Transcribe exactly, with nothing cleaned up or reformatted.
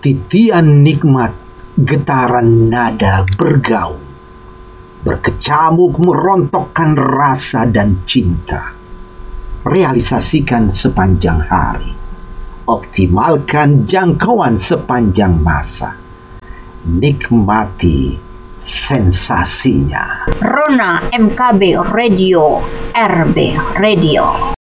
titian nikmat, getaran nada bergaung, berkecamuk merontokkan rasa dan cinta. Realisasikan sepanjang hari, optimalkan jangkauan sepanjang masa, nikmati sensasinya. Rona M K B Radio, R B Radio.